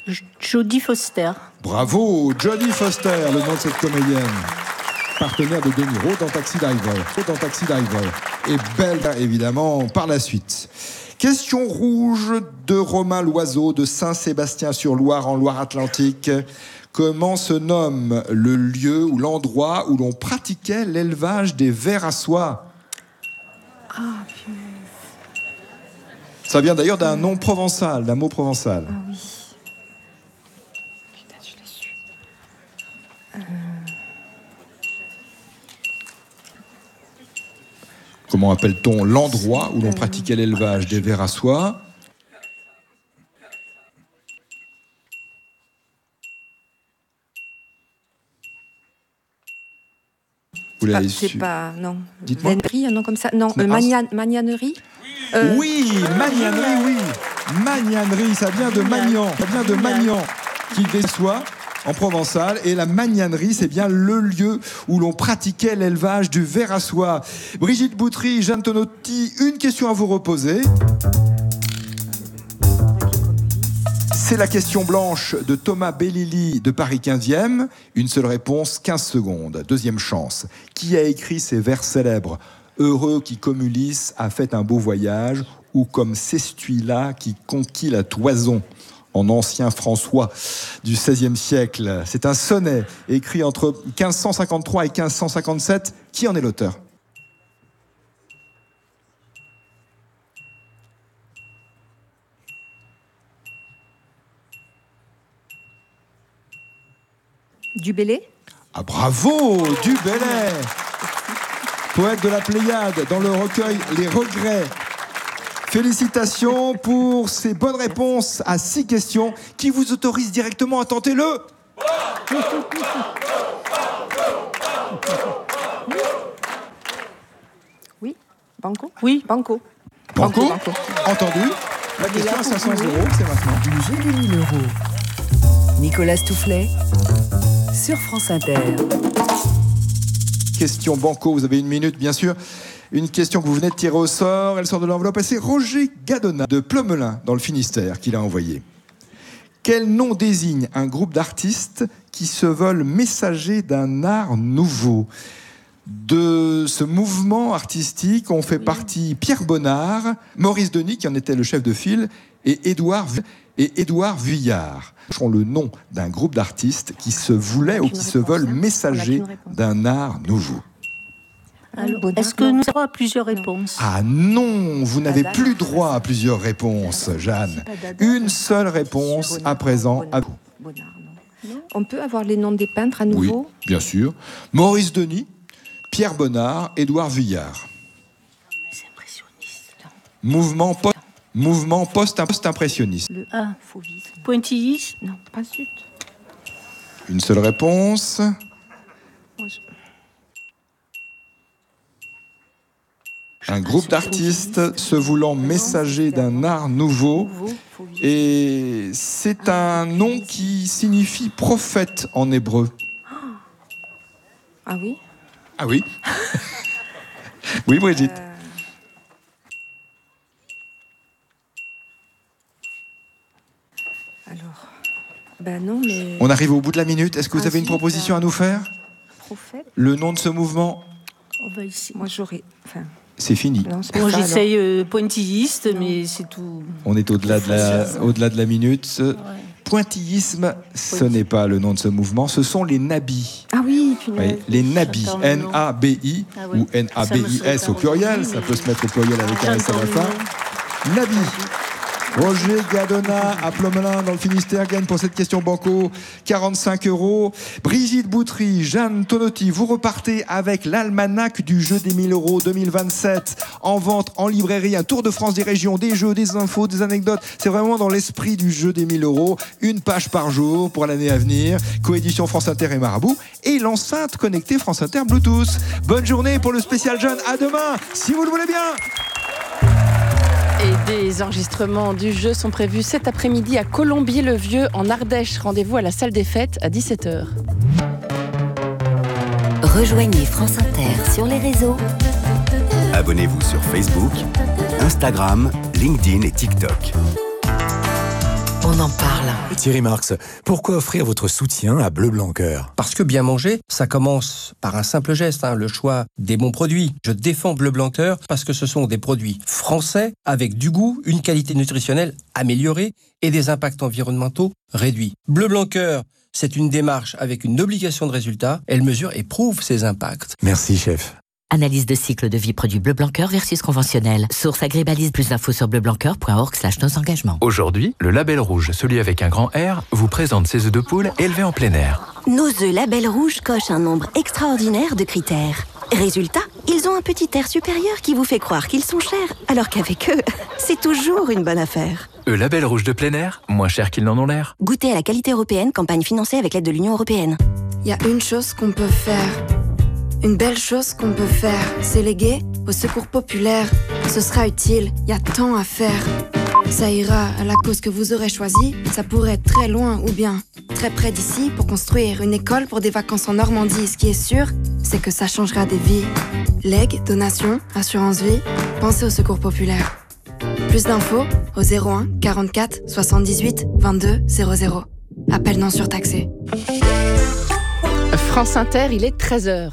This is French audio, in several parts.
Jodie Foster. Bravo, Jodie Foster, le nom de cette comédienne. Partenaire de De Niro dans Taxi Driver. Et belle, évidemment, par la suite. Question rouge de Romain Loiseau de Saint-Sébastien-sur-Loire en Loire-Atlantique. Comment se nomme le lieu ou l'endroit où l'on pratiquait l'élevage des vers à soie? Ça vient d'ailleurs d'un nom provençal, d'un mot provençal. Ah oui. Putain, je l'ai su. Comment appelle-t-on l'endroit où l'on pratiquait l'élevage des vers à soie? Vous l'avez su? C'est pas, non. Dites-moi. Vénerie, un nom comme ça. Non, magnanerie. Oui, magnanerie, oui. Magnanerie, ça vient de Magnan. Ça vient de Magnan, qui déçoit en provençal. Et la magnanerie, c'est bien le lieu où l'on pratiquait l'élevage du ver à soie. Brigitte Boutry, Jeanne Tonotti, une question à vous reposer. C'est la question blanche de Thomas Bellili de Paris 15e. Une seule réponse, 15 secondes. Deuxième chance. Qui a écrit ces vers célèbres? Heureux qui comme Ulysse a fait un beau voyage, ou comme Sestuila qui conquit la toison, en ancien François du XVIe siècle. C'est un sonnet écrit entre 1553 et 1557. Qui en est l'auteur? Du Bellay. Ah bravo, du Bellay, poète de la Pléiade dans le recueil Les Regrets. Félicitations pour ces bonnes réponses à 6 questions qui vous autorisent directement à tenter le... Oui, Banco. Oui. Banco. Banco. Entendu. La question à 500 €, c'est maintenant. Le jeu des 1000 €. Nicolas Toufflet sur France Inter. Question Banco, vous avez 1 minute bien sûr. Une question que vous venez de tirer au sort, elle sort de l'enveloppe et c'est Roger Gadona de Plomelin dans le Finistère qui l'a envoyé. Quel nom désigne un groupe d'artistes qui se veulent messagers d'un art nouveau? De ce mouvement artistique ont fait partie Pierre Bonnard, Maurice Denis qui en était le chef de file et Édouard Vuillard. Sont le nom d'un groupe d'artistes qui se voulaient ou qui se veulent messagers d'un art nouveau. Alors, est-ce que nous avons plusieurs réponses? Ah non, vous n'avez plus droit à plusieurs réponses, Jeanne. Une seule réponse à présent à vous. On peut avoir les noms des peintres à nouveau? Oui, bien sûr. Maurice Denis, Pierre Bonnard, Édouard Vuillard. C'est impressionniste. Mouvement post-impressionniste. Le A, Fauvisme. Pointillisme? Non, pas zut. Une seule réponse. Un groupe d'artistes se voulant messager d'un art nouveau. Et c'est un nom qui signifie prophète en hébreu. Ah oui? Ah oui. Oui, Brigitte. Alors, ben non, mais... On arrive au bout de la minute. Est-ce que vous avez une proposition à nous faire? Prophète? Le nom de ce mouvement? On va essayer. Moi, j'aurais... Enfin, C'est fini. non, c'est pas Moi, ça, j'essaye pointilliste, mais c'est tout. On est au-delà de la minute. Pointillisme, ce n'est pas le nom de ce mouvement, ce sont les nabis. Ah oui, punaise. Oui, les nabis, N-A-B-I, Ah oui. ou N-A-B-I-S au pluriel, ça peut se mettre au pluriel avec un S à la fin. Nabis. Roger Gadona à Plomelin dans le Finistère gagne pour cette question Banco 45 €. Brigitte Boutry, Jeanne Tonotti, vous repartez avec l'almanach du jeu des 1000 € 2027 en vente en librairie, un tour de France des régions, des jeux, des infos, des anecdotes. C'est vraiment dans l'esprit du jeu des 1000 €. Une page par jour pour l'année à venir. Coédition France Inter et Marabout et l'enceinte connectée France Inter Bluetooth. Bonne journée pour le spécial Jeanne. À demain, si vous le voulez bien. Et des enregistrements du jeu sont prévus cet après-midi à Colombier-le-Vieux en Ardèche. Rendez-vous à la salle des fêtes à 17h. Rejoignez France Inter sur les réseaux. Abonnez-vous sur Facebook, Instagram, LinkedIn et TikTok. on en parle. Thierry Marx, pourquoi offrir votre soutien à Bleu Blanc Cœur ? Parce que bien manger, ça commence par un simple geste, le choix des bons produits. Je défends Bleu Blanc Cœur parce que ce sont des produits français avec du goût, une qualité nutritionnelle améliorée et des impacts environnementaux réduits. Bleu Blanc Cœur, c'est une démarche avec une obligation de résultat. Elle mesure et prouve ses impacts. Merci, chef. Analyse de cycle de vie produit Bleu Blanc Cœur versus conventionnel. Source Agribalise. Plus d'infos sur bleublancœur.org/nos engagements. Aujourd'hui, le Label Rouge, celui avec un grand R, vous présente ses œufs de poule élevés en plein air. Nos œufs Label Rouge cochent un nombre extraordinaire de critères. Résultat, ils ont un petit air supérieur qui vous fait croire qu'ils sont chers, alors qu'avec eux, c'est toujours une bonne affaire. Label Rouge de plein air, moins cher qu'ils n'en ont l'air. Goûtez à la qualité européenne, campagne financée avec l'aide de l'Union européenne. Il y a une chose qu'on peut faire. Une belle chose qu'on peut faire, c'est léguer au secours populaire. Ce sera utile, il y a tant à faire. Ça ira à la cause que vous aurez choisie. Ça pourrait être très loin ou bien très près d'ici pour construire une école pour des vacances en Normandie. Ce qui est sûr, c'est que ça changera des vies. Legs, donations, assurance vie, pensez au secours populaire. Plus d'infos au 01 44 78 22 00. Appel non surtaxé. France Inter, il est 13h.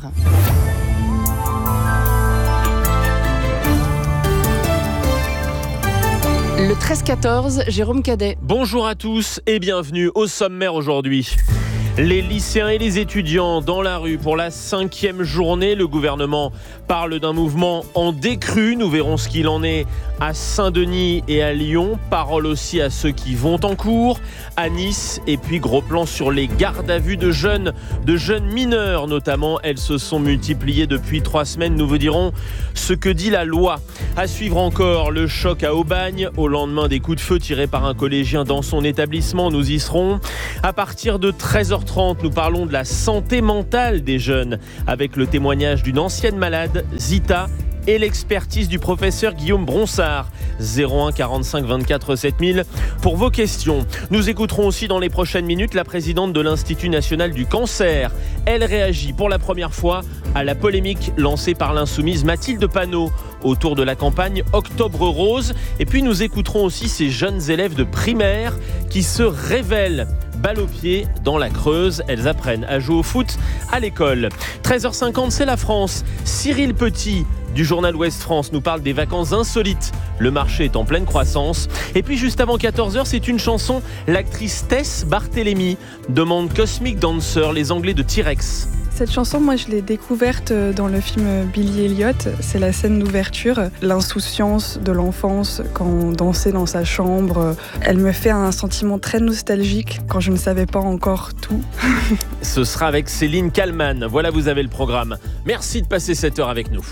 Le 13-14, Jérôme Cadet. Bonjour à tous et bienvenue au sommaire aujourd'hui. Les lycéens et les étudiants dans la rue pour la 5e journée. Le gouvernement parle d'un mouvement en décrue. Nous verrons ce qu'il en est à Saint-Denis et à Lyon. Parole aussi à ceux qui vont en cours, à Nice. Et puis gros plan sur les gardes à vue de jeunes mineurs notamment. Elles se sont multipliées depuis 3 semaines. Nous vous dirons ce que dit la loi. À suivre encore le choc à Aubagne au lendemain des coups de feu tirés par un collégien dans son établissement. Nous y serons. À partir de 13h30, nous parlons de la santé mentale des jeunes avec le témoignage d'une ancienne malade, Zita, et l'expertise du professeur Guillaume Bronsard. 01 45 24 7000 pour vos questions. Nous écouterons aussi dans les prochaines minutes la présidente de l'Institut national du cancer. Elle réagit pour la première fois à la polémique lancée par l'insoumise Mathilde Panot autour de la campagne Octobre Rose. Et puis nous écouterons aussi ces jeunes élèves de primaire qui se révèlent balle au pied dans la Creuse. Elles apprennent à jouer au foot à l'école. 13h50, c'est la France. Cyril Petit du journal Ouest France nous parle des vacances insolites. Le marché est en pleine croissance. Et puis juste avant 14h, c'est une chanson. L'actrice Tess Barthélémy demande Cosmic Dancer, les Anglais de T-Rex. Cette chanson, moi, je l'ai découverte dans le film Billy Elliot. C'est la scène d'ouverture. L'insouciance de l'enfance quand on dansait dans sa chambre. Elle me fait un sentiment très nostalgique quand je ne savais pas encore tout. Ce sera avec Céline Kallmann. Voilà, vous avez le programme. Merci de passer cette heure avec nous.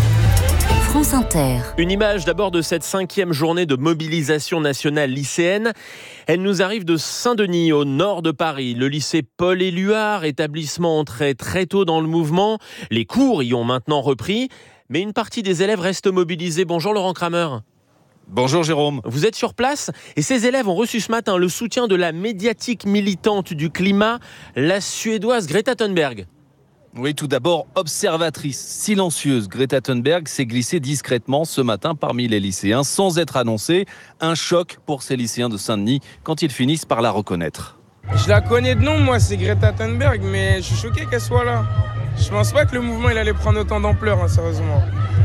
France Inter. Une image d'abord de cette 5e journée de mobilisation nationale lycéenne. Elle nous arrive de Saint-Denis, au nord de Paris. Le lycée Paul-Éluard, établissement entré très tôt dans le mouvement. Les cours y ont maintenant repris, mais une partie des élèves reste mobilisée. Bonjour Laurent Kramer. Bonjour Jérôme. Vous êtes sur place et ces élèves ont reçu ce matin le soutien de la médiatique militante du climat, la Suédoise Greta Thunberg. Oui, tout d'abord, observatrice silencieuse, Greta Thunberg s'est glissée discrètement ce matin parmi les lycéens sans être annoncée. Un choc pour ces lycéens de Saint-Denis quand ils finissent par la reconnaître. Je la connais de nom, moi, c'est Greta Thunberg, mais je suis choqué qu'elle soit là. Je pense pas que le mouvement il allait prendre autant d'ampleur, sérieusement.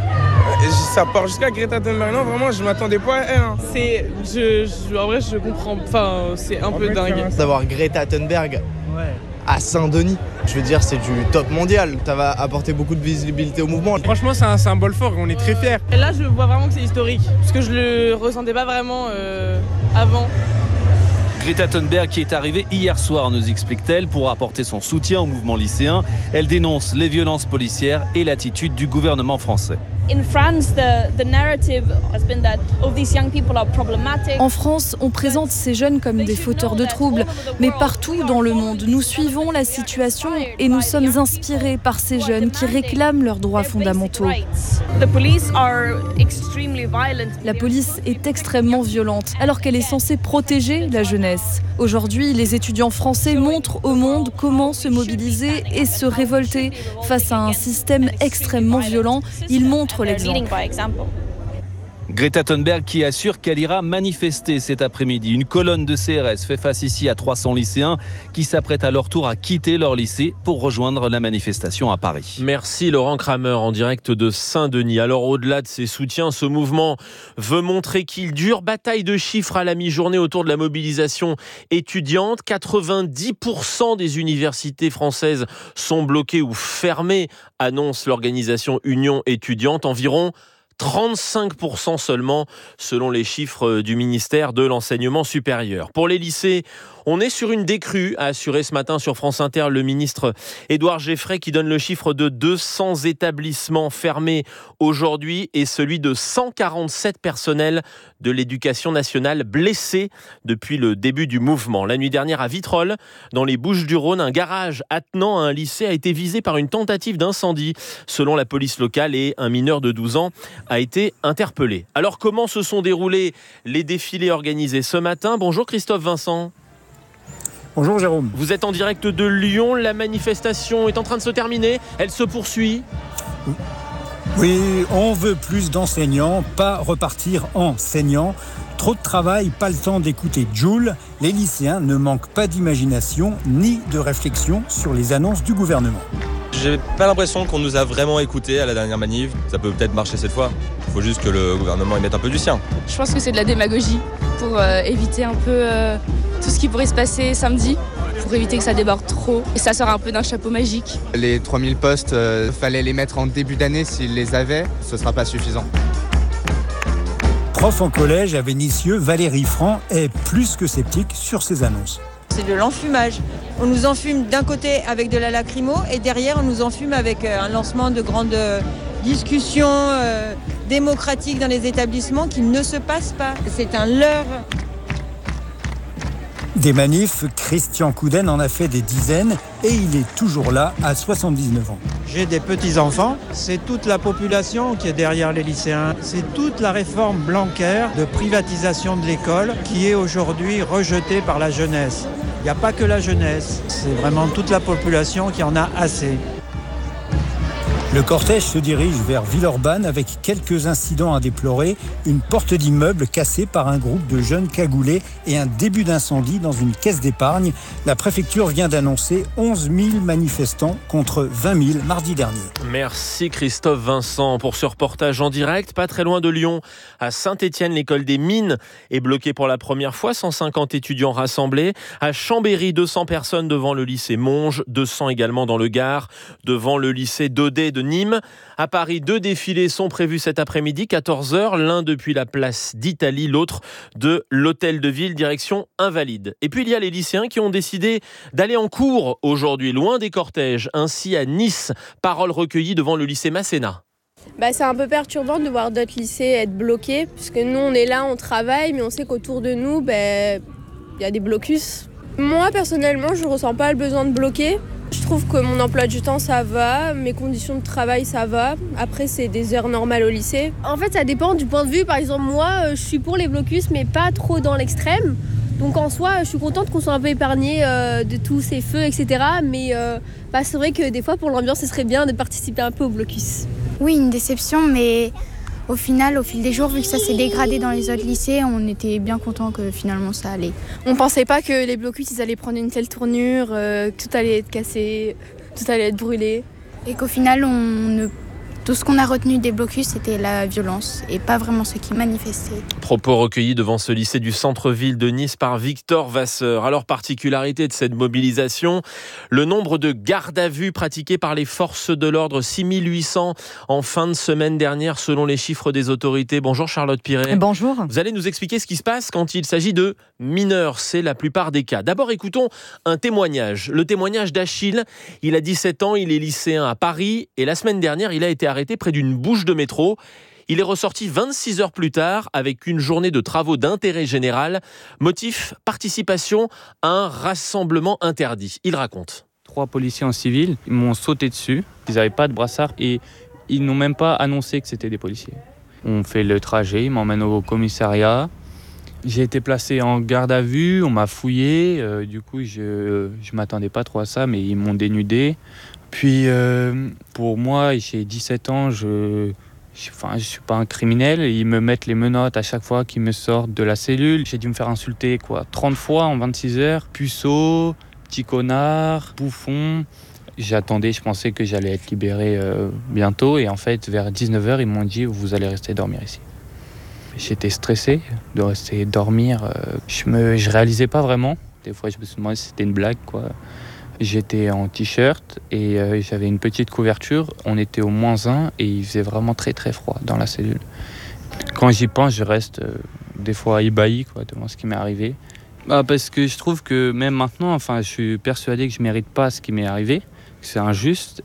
Ça part jusqu'à Greta Thunberg. Non, vraiment, je m'attendais pas à elle. En vrai, je comprends. Enfin, c'est un peu dingue. D'avoir Greta Thunberg à Saint-Denis, je veux dire, c'est du top mondial. Ça va apporter beaucoup de visibilité au mouvement. Franchement, c'est un symbole fort et on est très fiers. Et là, je vois vraiment que c'est historique, parce que je le ressentais pas vraiment avant. Greta Thunberg qui est arrivée hier soir, nous explique-t-elle, pour apporter son soutien au mouvement lycéen. Elle dénonce les violences policières et l'attitude du gouvernement français. En France, on présente ces jeunes comme des fauteurs de troubles, mais partout dans le monde, nous suivons la situation et nous sommes inspirés par ces jeunes qui réclament leurs droits fondamentaux. La police est extrêmement violente, alors qu'elle est censée protéger la jeunesse. Aujourd'hui, les étudiants français montrent au monde comment se mobiliser et se révolter face à un système extrêmement violent. Ils montrent l'exemple. Greta Thunberg qui assure qu'elle ira manifester cet après-midi. Une colonne de CRS fait face ici à 300 lycéens qui s'apprêtent à leur tour à quitter leur lycée pour rejoindre la manifestation à Paris. Merci Laurent Kramer en direct de Saint-Denis. Alors au-delà de ses soutiens, ce mouvement veut montrer qu'il dure. Bataille de chiffres à la mi-journée autour de la mobilisation étudiante. 90% des universités françaises sont bloquées ou fermées, annonce l'organisation Union étudiante. Environ 35% seulement, selon les chiffres du ministère de l'Enseignement supérieur. Pour les lycées, on est sur une décrue, a assuré ce matin sur France Inter le ministre Édouard Geffray, qui donne le chiffre de 200 établissements fermés aujourd'hui et celui de 147 personnels de l'éducation nationale blessés depuis le début du mouvement. La nuit dernière à Vitrolles, dans les Bouches-du-Rhône, un garage attenant à un lycée a été visé par une tentative d'incendie, selon la police locale, et un mineur de 12 ans a été interpellé. Alors comment se sont déroulés les défilés organisés ce matin ? Bonjour Christophe Vincent. Bonjour Jérôme. Vous êtes en direct de Lyon, la manifestation est en train de se terminer, elle se poursuit. Oui, on veut plus d'enseignants, pas repartir en saignant. Trop de travail, pas le temps d'écouter Joule. Les lycéens ne manquent pas d'imagination ni de réflexion sur les annonces du gouvernement. J'ai pas l'impression qu'on nous a vraiment écoutés à la dernière manif. Ça peut peut-être marcher cette fois. Il faut juste que le gouvernement y mette un peu du sien. Je pense que c'est de la démagogie pour éviter un peu tout ce qui pourrait se passer samedi, pour éviter que ça déborde trop. Et ça sort un peu d'un chapeau magique. Les 3000 postes, fallait les mettre en début d'année s'ils les avaient. Ce sera pas suffisant. Prof en collège à Vénissieux, Valérie Franc est plus que sceptique sur ces annonces. C'est de l'enfumage. On nous enfume d'un côté avec de la lacrymo et derrière on nous enfume avec un lancement de grandes discussions démocratiques dans les établissements qui ne se passent pas. C'est un leurre. Des manifs, Christian Couden en a fait des dizaines et il est toujours là à 79 ans. J'ai des petits-enfants, c'est toute la population qui est derrière les lycéens. C'est toute la réforme Blanquer de privatisation de l'école qui est aujourd'hui rejetée par la jeunesse. Il n'y a pas que la jeunesse, c'est vraiment toute la population qui en a assez. Le cortège se dirige vers Villeurbanne avec quelques incidents à déplorer, une porte d'immeuble cassée par un groupe de jeunes cagoulés et un début d'incendie dans une caisse d'épargne. La préfecture vient d'annoncer 11 000 manifestants contre 20 000 mardi dernier. Merci Christophe Vincent pour ce reportage en direct. Pas très loin de Lyon, à Saint-Étienne, l'école des mines est bloquée pour la première fois, 150 étudiants rassemblés. À Chambéry, 200 personnes devant le lycée Monge, 200 également dans le Gard, devant le lycée Daudet de Nîmes. À Paris, 2 défilés sont prévus cet après-midi, 14h, l'un depuis la place d'Italie, l'autre de l'hôtel de ville, direction Invalides. Et puis il y a les lycéens qui ont décidé d'aller en cours aujourd'hui, loin des cortèges. Ainsi à Nice, paroles recueillies devant le lycée Masséna. C'est un peu perturbant de voir d'autres lycées être bloqués, puisque nous on est là, on travaille, mais on sait qu'autour de nous, il y a des blocus. Moi personnellement, je ne ressens pas le besoin de bloquer. Je trouve que mon emploi du temps, ça va, mes conditions de travail, ça va. Après, c'est des heures normales au lycée. En fait, ça dépend du point de vue. Par exemple, moi, je suis pour les blocus, mais pas trop dans l'extrême. Donc en soi, je suis contente qu'on soit un peu épargné de tous ces feux, etc. Mais c'est vrai que des fois, pour l'ambiance, ce serait bien de participer un peu au blocus. Oui, une déception, mais au final, au fil des jours, vu que ça s'est dégradé dans les autres lycées, on était bien contents que finalement ça allait. On pensait pas que les blocus, ils allaient prendre une telle tournure, que tout allait être cassé, tout allait être brûlé. Et qu'au final, tout ce qu'on a retenu des blocus, c'était la violence et pas vraiment ceux qui manifestaient. Propos recueillis devant ce lycée du centre-ville de Nice par Victor Vasseur. Alors, particularité de cette mobilisation, le nombre de gardes à vue pratiqués par les forces de l'ordre, 6800 en fin de semaine dernière, selon les chiffres des autorités. Bonjour Charlotte Piret. Bonjour. Vous allez nous expliquer ce qui se passe quand il s'agit de mineurs. C'est la plupart des cas. D'abord, écoutons un témoignage. Le témoignage d'Achille. Il a 17 ans, il est lycéen à Paris et la semaine dernière, il a été arrêté près d'une bouche de métro. Il est ressorti 26 heures plus tard avec une journée de travaux d'intérêt général. Motif, participation à un rassemblement interdit. Il raconte. 3 policiers en civil m'ont sauté dessus. Ils n'avaient pas de brassard et ils n'ont même pas annoncé que c'était des policiers. On fait le trajet, ils m'emmènent au commissariat. J'ai été placé en garde à vue, on m'a fouillé. Du coup, je m'attendais pas trop à ça, mais ils m'ont dénudé. Puis, pour moi, j'ai 17 ans, je Je suis pas un criminel. Ils me mettent les menottes à chaque fois qu'ils me sortent de la cellule. J'ai dû me faire insulter 30 fois en 26 heures. Puceau, petit connard, bouffon. J'attendais, je pensais que j'allais être libéré bientôt. Et en fait, vers 19h, ils m'ont dit « Vous allez rester dormir ici ». J'étais stressé de rester dormir. Je réalisais pas vraiment. Des fois, je me suis demandé si c'était une blague, quoi. J'étais en t-shirt et j'avais une petite couverture. On était au -1 et il faisait vraiment très très froid dans la cellule. Quand j'y pense, je reste des fois ébahi devant ce qui m'est arrivé. Parce que je trouve que même maintenant, je suis persuadé que je ne mérite pas ce qui m'est arrivé, que c'est injuste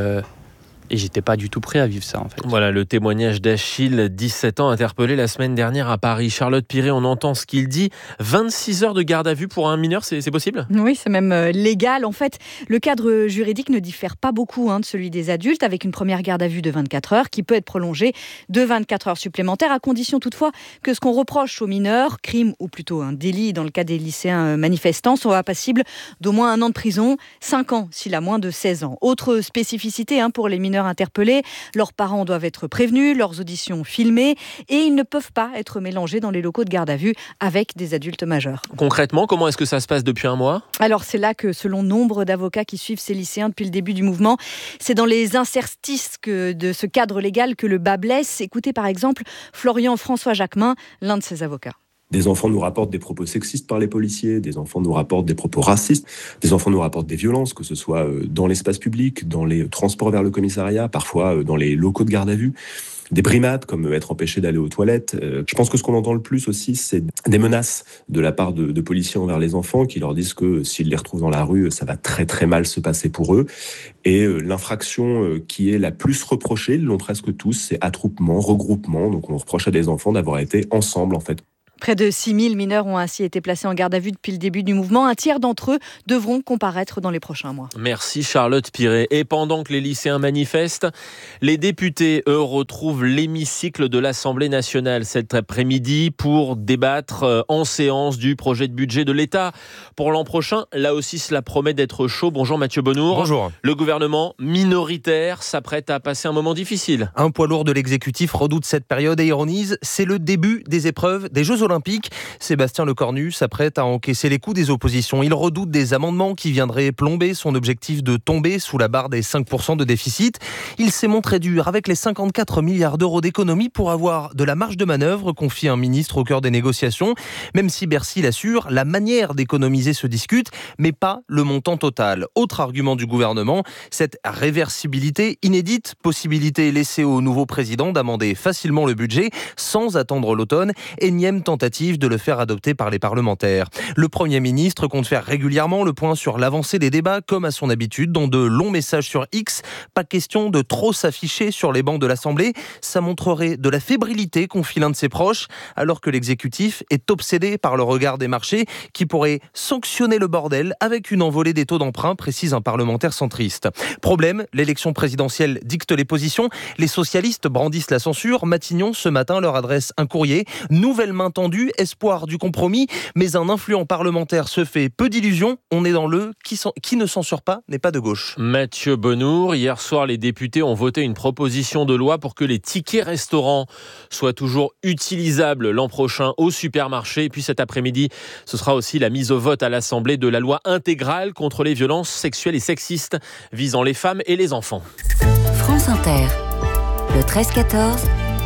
et j'étais pas du tout prêt à vivre ça en fait. Voilà le témoignage d'Achille, 17 ans, interpellé la semaine dernière à Paris. Charlotte Piré, on entend ce qu'il dit. 26 heures de garde à vue pour un mineur, c'est possible ? Oui, c'est même légal. En fait, le cadre juridique ne diffère pas beaucoup de celui des adultes, avec une première garde à vue de 24 heures qui peut être prolongée de 24 heures supplémentaires, à condition toutefois que ce qu'on reproche aux mineurs, crime ou plutôt un délit dans le cas des lycéens manifestants, soit passible d'au moins 1 an de prison, 5 ans s'il a moins de 16 ans. Autre spécificité pour les mineurs interpellés, leurs parents doivent être prévenus, leurs auditions filmées et ils ne peuvent pas être mélangés dans les locaux de garde à vue avec des adultes majeurs. Concrètement, comment est-ce que ça se passe depuis un mois ? Alors c'est là que, selon nombre d'avocats qui suivent ces lycéens depuis le début du mouvement, c'est dans les interstices de ce cadre légal que le bas blesse. Écoutez par exemple Florian François Jacquemin, l'un de ces avocats. Des enfants nous rapportent des propos sexistes par les policiers, des enfants nous rapportent des propos racistes, des enfants nous rapportent des violences, que ce soit dans l'espace public, dans les transports vers le commissariat, parfois dans les locaux de garde à vue. Des brimades, comme être empêché d'aller aux toilettes. Je pense que ce qu'on entend le plus aussi, c'est des menaces de la part de policiers envers les enfants qui leur disent que s'ils les retrouvent dans la rue, ça va très très mal se passer pour eux. Et l'infraction qui est la plus reprochée, ils l'ont presque tous, c'est attroupement, regroupement. Donc on reproche à des enfants d'avoir été ensemble en fait. Près de 6000 mineurs ont ainsi été placés en garde à vue depuis le début du mouvement. Un tiers d'entre eux devront comparaître dans les prochains mois. Merci Charlotte Piré. Et pendant que les lycéens manifestent, les députés, eux, retrouvent l'hémicycle de l'Assemblée nationale cet après-midi pour débattre en séance du projet de budget de l'État pour l'an prochain. Là aussi, cela promet d'être chaud. Bonjour Mathieu Bonnour. Bonjour. Le gouvernement minoritaire s'apprête à passer un moment difficile. Un poids lourd de l'exécutif redoute cette période et ironise, c'est le début des épreuves des Jeux Olympiques. Sébastien Lecornu s'apprête à encaisser les coups des oppositions. Il redoute des amendements qui viendraient plomber son objectif de tomber sous la barre des 5% de déficit. Il s'est montré dur avec les 54 milliards d'euros d'économies pour avoir de la marge de manœuvre, confie un ministre au cœur des négociations. Même si Bercy l'assure, la manière d'économiser se discute, mais pas le montant total. Autre argument du gouvernement, cette réversibilité inédite, possibilité laissée au nouveau président d'amender facilement le budget sans attendre l'automne, énième tentative de le faire adopter par les parlementaires. Le Premier ministre compte faire régulièrement le point sur l'avancée des débats, comme à son habitude, dans de longs messages sur X. Pas question de trop s'afficher sur les bancs de l'Assemblée. Ça montrerait de la fébrilité, confie l'un de ses proches, alors que l'exécutif est obsédé par le regard des marchés qui pourrait sanctionner le bordel avec une envolée des taux d'emprunt, précise un parlementaire centriste. Problème, l'élection présidentielle dicte les positions. Les socialistes brandissent la censure. Matignon, ce matin, leur adresse un courrier. Nouvelle main tendue, espoir du compromis, mais un influent parlementaire se fait peu d'illusions. On est dans le qui ne censure pas n'est pas de gauche. Mathieu Bonnour, hier soir, les députés ont voté une proposition de loi pour que les tickets restaurants soient toujours utilisables l'an prochain au supermarché. Et puis cet après-midi, ce sera aussi la mise au vote à l'Assemblée de la loi intégrale contre les violences sexuelles et sexistes visant les femmes et les enfants. France Inter, le 13-14,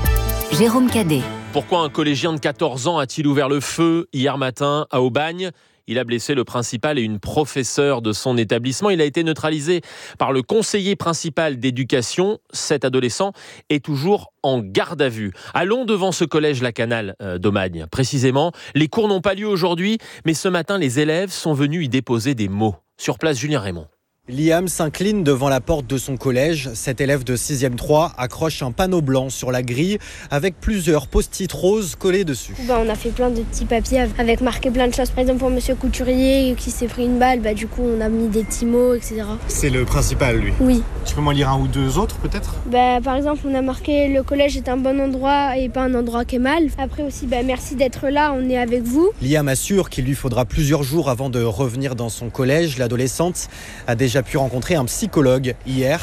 Jérôme Cadet. Pourquoi un collégien de 14 ans a-t-il ouvert le feu hier matin à Aubagne ? Il a blessé le principal et une professeure de son établissement. Il a été neutralisé par le conseiller principal d'éducation. Cet adolescent est toujours en garde à vue. Allons devant ce collège La Canale d'Aubagne. Précisément, les cours n'ont pas lieu aujourd'hui, mais ce matin, les élèves sont venus y déposer des mots. Sur place, Julien Raymond. Liam s'incline devant la porte de son collège. Cet élève de 6e 3 accroche un panneau blanc sur la grille avec plusieurs post-it roses collés dessus. On a fait plein de petits papiers avec marqué plein de choses. Par exemple, pour monsieur Couturier qui s'est pris une balle, du coup on a mis des petits mots, etc. C'est le principal, lui? Oui. Tu peux m'en lire un ou deux autres peut-être? Par exemple, on a marqué le collège est un bon endroit et pas un endroit qui est mal. Après aussi, merci d'être là, on est avec vous. Liam assure qu'il lui faudra plusieurs jours avant de revenir dans son collège. L'adolescente a déjà pu rencontrer un psychologue hier.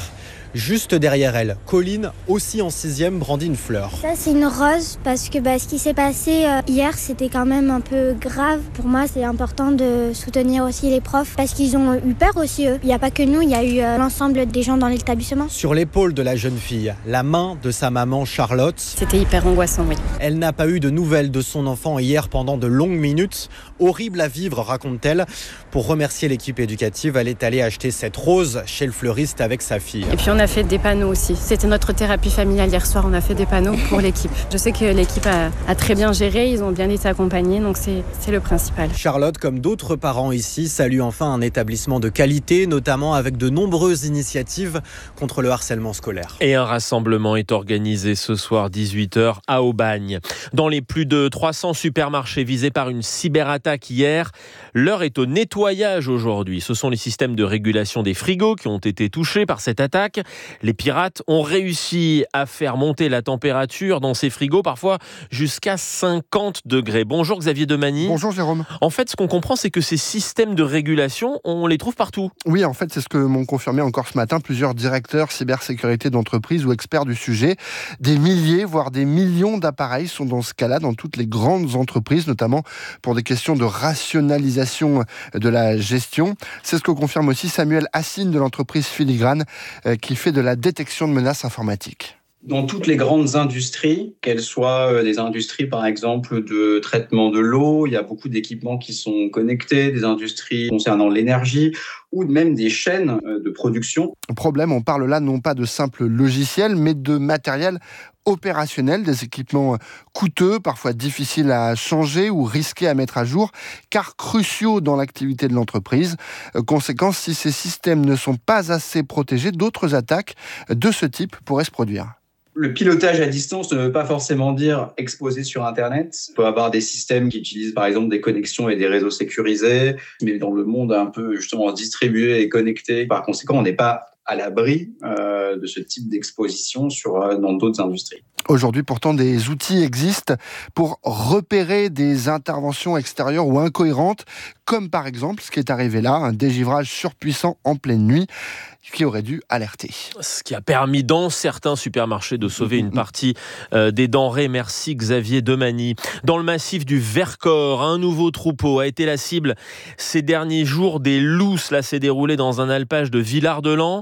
Juste derrière elle, Colline, aussi en 6e, brandit une fleur. Ça, c'est une rose parce que ce qui s'est passé hier, c'était quand même un peu grave. Pour moi, c'est important de soutenir aussi les profs parce qu'ils ont eu peur aussi, eux. Il n'y a pas que nous, il y a eu l'ensemble des gens dans l'établissement. Sur l'épaule de la jeune fille, la main de sa maman Charlotte. C'était hyper angoissant, oui. Elle n'a pas eu de nouvelles de son enfant hier pendant de longues minutes. Horrible à vivre, raconte-t-elle. Pour remercier l'équipe éducative, elle est allée acheter cette rose chez le fleuriste avec sa fille. Et puis on a fait des panneaux aussi. C'était notre thérapie familiale hier soir. On a fait des panneaux pour l'équipe. Je sais que l'équipe a très bien géré. Ils ont bien été accompagnés. Donc c'est le principal. Charlotte, comme d'autres parents ici, salue enfin un établissement de qualité, notamment avec de nombreuses initiatives contre le harcèlement scolaire. Et un rassemblement est organisé ce soir 18h à Aubagne. Dans les plus de 300 supermarchés visés par une cyberattaque hier, l'heure est au nettoyage aujourd'hui. Ce sont les systèmes de régulation des frigos qui ont été touchés par cette attaque. Les pirates ont réussi à faire monter la température dans ces frigos, parfois jusqu'à 50 degrés. Bonjour Xavier Demagny. Bonjour Jérôme. En fait, ce qu'on comprend, c'est que ces systèmes de régulation, on les trouve partout. Oui, en fait, c'est ce que m'ont confirmé encore ce matin plusieurs directeurs cybersécurité d'entreprises ou experts du sujet. Des milliers, voire des millions d'appareils sont dans ce cas-là dans toutes les grandes entreprises, notamment pour des questions de rationalisation de la gestion. C'est ce que confirme aussi Samuel Hassine de l'entreprise Filigrane qui fait de la détection de menaces informatiques. Dans toutes les grandes industries, qu'elles soient des industries par exemple de traitement de l'eau, il y a beaucoup d'équipements qui sont connectés, des industries concernant l'énergie ou même des chaînes de production. Problème, on parle là non pas de simples logiciels, mais de matériel opérationnel, des équipements coûteux, parfois difficiles à changer ou risqués à mettre à jour, car cruciaux dans l'activité de l'entreprise. Conséquence, si ces systèmes ne sont pas assez protégés, d'autres attaques de ce type pourraient se produire. Le pilotage à distance ne veut pas forcément dire exposé sur Internet. On peut avoir des systèmes qui utilisent par exemple des connexions et des réseaux sécurisés, mais dans le monde un peu justement distribué et connecté. Par conséquent, on n'est pas à l'abri de ce type d'exposition dans d'autres industries. Aujourd'hui, pourtant, des outils existent pour repérer des interventions extérieures ou incohérentes, comme par exemple ce qui est arrivé là, un dégivrage surpuissant en pleine nuit qui aurait dû alerter. Ce qui a permis dans certains supermarchés de sauver une partie des denrées. Merci Xavier Demagny. Dans le massif du Vercors, un nouveau troupeau a été la cible ces derniers jours des loups. Cela s'est déroulé dans un alpage de Villard-de-Lans.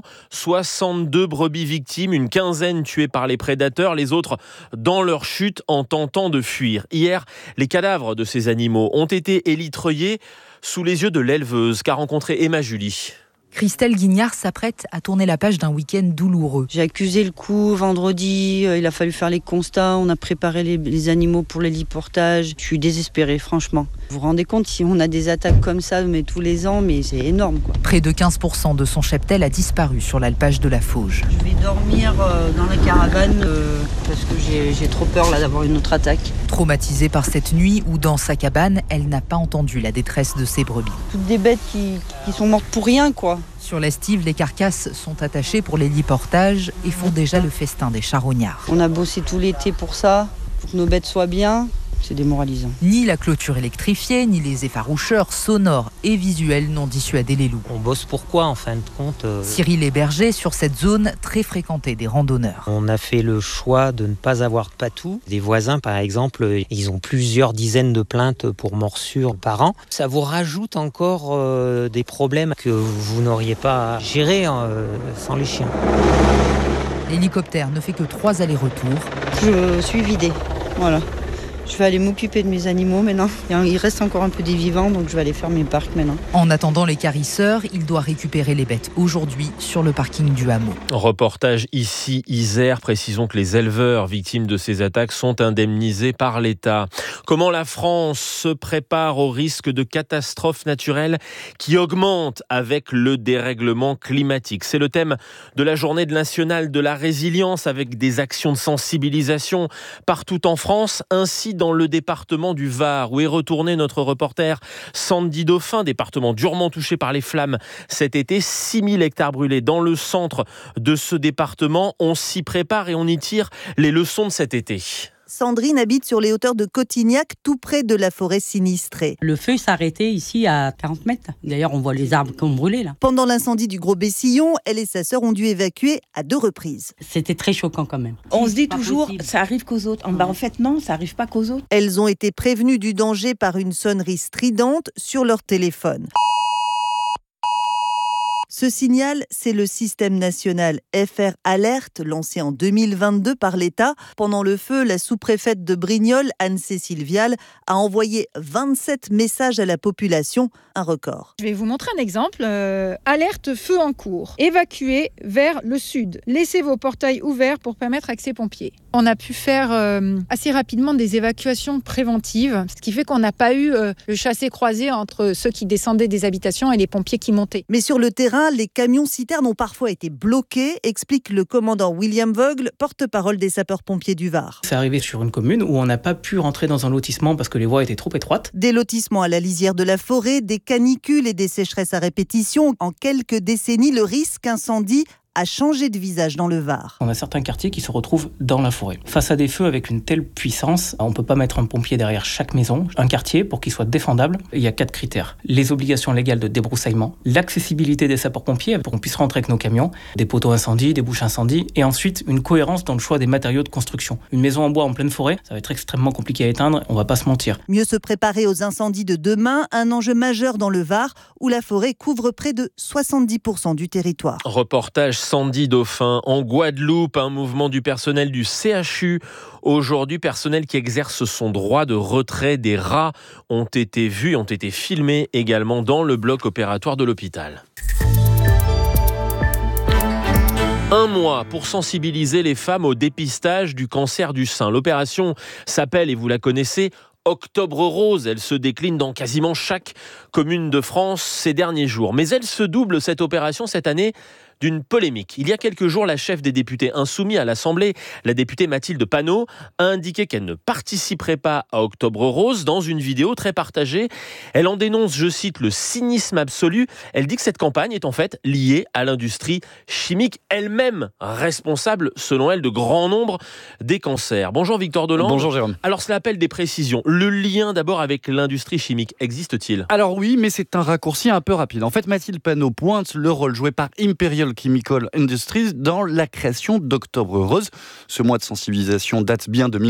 62 brebis victimes, une quinzaine tuées par les prédateurs, les autres dans leur chute en tentant de fuir. Hier, les cadavres de ces animaux ont été élitreillés sous les yeux de l'éleveuse qu'a rencontré Emma Julie. Christelle Guignard s'apprête à tourner la page d'un week-end douloureux. J'ai accusé le coup vendredi, il a fallu faire les constats, on a préparé les animaux pour l'héliportage. Je suis désespérée, franchement. Vous vous rendez compte, si on a des attaques comme ça mais tous les ans, mais c'est énorme, quoi. Près de 15% de son cheptel a disparu sur l'alpage de la Fauge. Je vais dormir dans la caravane parce que j'ai trop peur là, d'avoir une autre attaque. Traumatisée par cette nuit où dans sa cabane, elle n'a pas entendu la détresse de ses brebis. Toutes des bêtes qui sont mortes pour rien, quoi. Sur l'estive, les carcasses sont attachées pour l'héliportage et font déjà le festin des charognards. On a bossé tout l'été pour ça, pour que nos bêtes soient bien. C'est démoralisant. Ni la clôture électrifiée, ni les effaroucheurs sonores et visuels n'ont dissuadé les loups. On bosse pour quoi en fin de compte Cyril est berger sur cette zone très fréquentée des randonneurs. On a fait le choix de ne pas avoir de patous. Des voisins par exemple, ils ont plusieurs dizaines de plaintes pour morsures par an. Ça vous rajoute encore des problèmes que vous n'auriez pas gérés sans les chiens. L'hélicoptère ne fait que 3 allers-retours. Je suis vidée, voilà. Je vais aller m'occuper de mes animaux maintenant. Il reste encore un peu des vivants, donc je vais aller faire mes parcs maintenant. En attendant les carisseurs, il doit récupérer les bêtes aujourd'hui sur le parking du hameau. Reportage ici, Isère. Précisons que les éleveurs victimes de ces attaques sont indemnisés par l'État. Comment la France se prépare au risque de catastrophes naturelles qui augmentent avec le dérèglement climatique? C'est le thème de la journée nationale de la résilience avec des actions de sensibilisation partout en France, ainsi dans le département du Var, où est retourné notre reporter Sandy Dauphin, département durement touché par les flammes cet été. 6000 hectares brûlés dans le centre de ce département. On s'y prépare et on y tire les leçons de cet été. Sandrine habite sur les hauteurs de Cotignac, tout près de la forêt sinistrée. Le feu s'est arrêté ici à 40 mètres. D'ailleurs, on voit les arbres qui ont brûlé là. Pendant l'incendie du Gros Bessillon, elle et sa sœur ont dû évacuer à 2 reprises. C'était très choquant quand même. On se dit toujours, ça arrive qu'aux autres. En fait, non, ça arrive pas qu'aux autres. Elles ont été prévenues du danger par une sonnerie stridente sur leur téléphone. Ce signal, c'est le système national FR Alert, lancé en 2022 par l'État. Pendant le feu, la sous-préfète de Brignoles, Anne-Cécile Vial, a envoyé 27 messages à la population, un record. Je vais vous montrer un exemple. Alerte feu en cours. Évacuez vers le sud. Laissez vos portails ouverts pour permettre accès pompiers. On a pu faire assez rapidement des évacuations préventives, ce qui fait qu'on n'a pas eu le chassé-croisé entre ceux qui descendaient des habitations et les pompiers qui montaient. Mais sur le terrain, les camions-citernes ont parfois été bloqués, explique le commandant William Vogel, porte-parole des sapeurs-pompiers du Var. C'est arrivé sur une commune où on n'a pas pu rentrer dans un lotissement parce que les voies étaient trop étroites. Des lotissements à la lisière de la forêt, des canicules et des sécheresses à répétition. En quelques décennies, le risque incendie a changé de visage dans le Var. On a certains quartiers qui se retrouvent dans la forêt. Face à des feux avec une telle puissance, on ne peut pas mettre un pompier derrière chaque maison. Un quartier, pour qu'il soit défendable, il y a 4 critères. Les obligations légales de débroussaillement, l'accessibilité des sapeurs-pompiers pour qu'on puisse rentrer avec nos camions, des poteaux incendie, des bouches incendie, et ensuite une cohérence dans le choix des matériaux de construction. Une maison en bois en pleine forêt, ça va être extrêmement compliqué à éteindre, on ne va pas se mentir. Mieux se préparer aux incendies de demain, un enjeu majeur dans le Var, où la forêt couvre près de 70% du territoire. Reportage Sandy Dauphin. En Guadeloupe, un mouvement du personnel du CHU. Aujourd'hui, personnel qui exerce son droit de retrait des rats ont été filmés également dans le bloc opératoire de l'hôpital. Un mois pour sensibiliser les femmes au dépistage du cancer du sein. L'opération s'appelle, et vous la connaissez, Octobre Rose. Elle se décline dans quasiment chaque commune de France ces derniers jours. Mais elle se double, cette opération, cette année, d'une polémique. Il y a quelques jours, la chef des députés insoumis à l'Assemblée, la députée Mathilde Panot, a indiqué qu'elle ne participerait pas à Octobre Rose. Dans une vidéo très partagée, elle en dénonce, je cite, le cynisme absolu. Elle dit que cette campagne est en fait liée à l'industrie chimique, elle-même responsable, selon elle, de grand nombre des cancers. Bonjour Victor Deland. Bonjour Jérôme. Alors cela appelle des précisions. Le lien d'abord avec l'industrie chimique, existe-t-il ? Alors oui, mais c'est un raccourci un peu rapide. En fait, Mathilde Panot pointe le rôle joué par Imperial Chemical Industries dans la création d'Octobre Rose. Ce mois de sensibilisation date bien de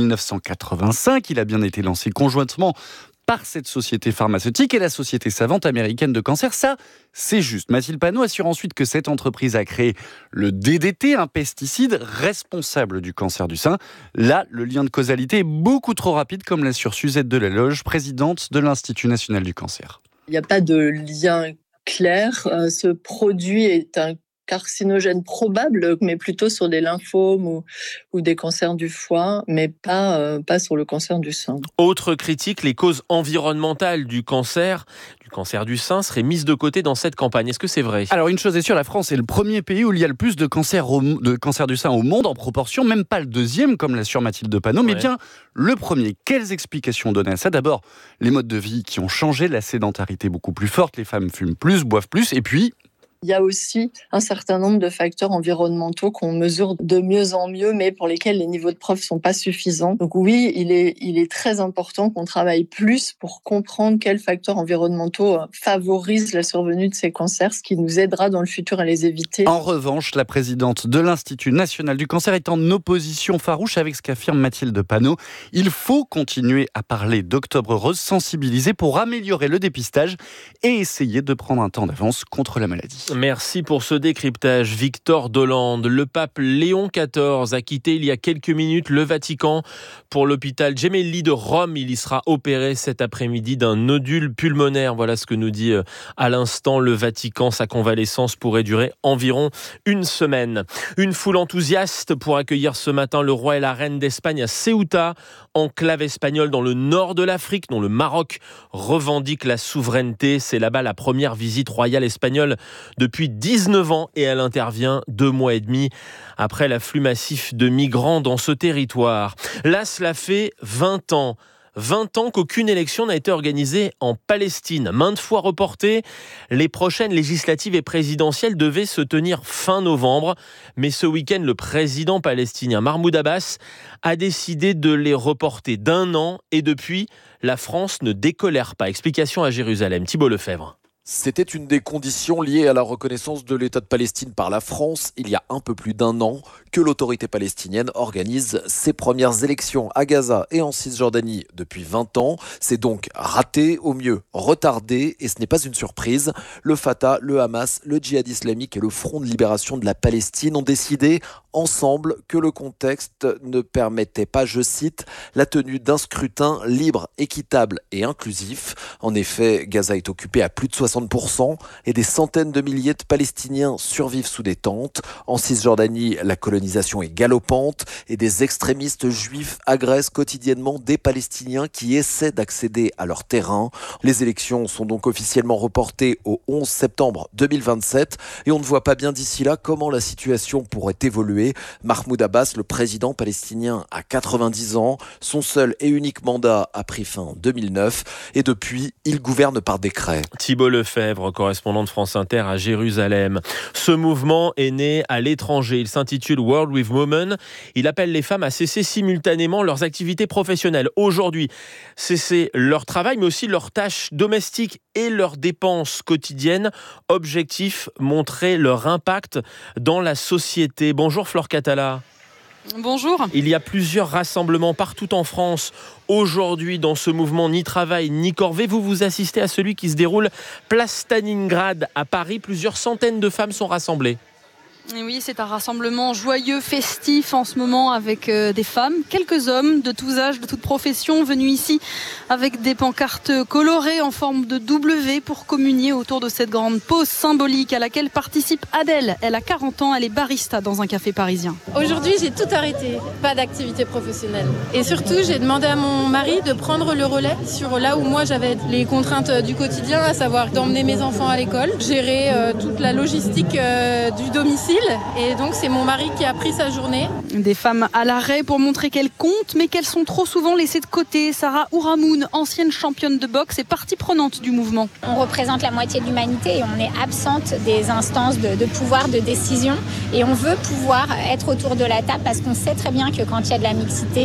1985. Il a bien été lancé conjointement par cette société pharmaceutique et la société savante américaine de cancer. Ça, c'est juste. Mathilde Panot assure ensuite que cette entreprise a créé le DDT, un pesticide responsable du cancer du sein. Là, le lien de causalité est beaucoup trop rapide, comme l'assure Suzette Delaloge, présidente de l'Institut national du cancer. Il n'y a pas de lien clair. Ce produit est un carcinogène probable, mais plutôt sur des lymphomes ou des cancers du foie, mais pas sur le cancer du sein. Autre critique, les causes environnementales du cancer du sein seraient mises de côté dans cette campagne. Est-ce que c'est vrai ? Alors une chose est sûre, la France est le premier pays où il y a le plus de cancer du sein au monde en proportion, même pas le deuxième comme l'assure Mathilde Panot, mais bien le premier. Quelles explications donner à ça ? D'abord, les modes de vie qui ont changé, la sédentarité beaucoup plus forte, les femmes fument plus, boivent plus, et puis il y a aussi un certain nombre de facteurs environnementaux qu'on mesure de mieux en mieux, mais pour lesquels les niveaux de preuve ne sont pas suffisants. Donc oui, il est très important qu'on travaille plus pour comprendre quels facteurs environnementaux favorisent la survenue de ces cancers, ce qui nous aidera dans le futur à les éviter. En revanche, la présidente de l'Institut national du cancer est en opposition farouche avec ce qu'affirme Mathilde Panot. Il faut continuer à parler d'Octobre Rose, sensibiliser pour améliorer le dépistage et essayer de prendre un temps d'avance contre la maladie. Merci pour ce décryptage, Victor Deland. Le pape Léon XIV a quitté il y a quelques minutes le Vatican pour l'hôpital Gemelli de Rome. Il y sera opéré cet après-midi d'un nodule pulmonaire. Voilà ce que nous dit à l'instant le Vatican. Sa convalescence pourrait durer environ une semaine. Une foule enthousiaste pour accueillir ce matin le roi et la reine d'Espagne à Ceuta, enclave espagnole dans le nord de l'Afrique, dont le Maroc revendique la souveraineté. C'est là-bas la première visite royale espagnole depuis 19 ans et elle intervient 2 mois et demi après l'afflux massif de migrants dans ce territoire. Là, cela fait 20 ans. 20 ans qu'aucune élection n'a été organisée en Palestine. Maintes fois reportées, les prochaines législatives et présidentielles devaient se tenir fin novembre. Mais ce week-end, le président palestinien Mahmoud Abbas a décidé de les reporter d'1 an. Et depuis, la France ne décolère pas. Explication à Jérusalem. Thibault Lefebvre. C'était une des conditions liées à la reconnaissance de l'État de Palestine par la France, il y a un peu plus d'1 an, que l'autorité palestinienne organise ses premières élections à Gaza et en Cisjordanie depuis 20 ans. C'est donc raté, au mieux retardé, et ce n'est pas une surprise. Le Fatah, le Hamas, le Djihad islamique et le Front de libération de la Palestine ont décidé ensemble que le contexte ne permettait pas, je cite, la tenue d'un scrutin libre, équitable et inclusif. En effet, Gaza est occupé à plus de 60% et des centaines de milliers de Palestiniens survivent sous des tentes. En Cisjordanie, la colonisation est galopante et des extrémistes juifs agressent quotidiennement des Palestiniens qui essaient d'accéder à leur terrain. Les élections sont donc officiellement reportées au 11 septembre 2027 et on ne voit pas bien d'ici là comment la situation pourrait évoluer. Mahmoud Abbas, le président palestinien, a 90 ans. Son seul et unique mandat a pris fin en 2009 et depuis, il gouverne par décret. Thibault Lefebvre, correspondant de France Inter à Jérusalem. Ce mouvement est né à l'étranger. Il s'intitule World with Women. Il appelle les femmes à cesser simultanément leurs activités professionnelles. Aujourd'hui, cesser leur travail, mais aussi leurs tâches domestiques et leurs dépenses quotidiennes. Objectif, montrer leur impact dans la société. Bonjour Flore Catala. Bonjour. Il y a plusieurs rassemblements partout en France aujourd'hui dans ce mouvement Ni travail ni corvée. Vous assistez à celui qui se déroule place Stalingrad à Paris. Plusieurs centaines de femmes sont rassemblées. Et oui, c'est un rassemblement joyeux, festif en ce moment avec des femmes, quelques hommes de tous âges, de toutes professions venus ici avec des pancartes colorées en forme de W pour communier autour de cette grande pause symbolique à laquelle participe Adèle. Elle a 40 ans, elle est barista dans un café parisien. Aujourd'hui, j'ai tout arrêté, pas d'activité professionnelle. Et surtout, j'ai demandé à mon mari de prendre le relais sur là où moi j'avais les contraintes du quotidien, à savoir d'emmener mes enfants à l'école, gérer toute la logistique du domicile. Et donc c'est mon mari qui a pris sa journée. Des femmes à l'arrêt pour montrer qu'elles comptent, mais qu'elles sont trop souvent laissées de côté. Sarah Ouramoun, ancienne championne de boxe et partie prenante du mouvement. On représente la moitié de l'humanité et on est absente des instances de pouvoir, de décision. Et on veut pouvoir être autour de la table parce qu'on sait très bien que quand il y a de la mixité,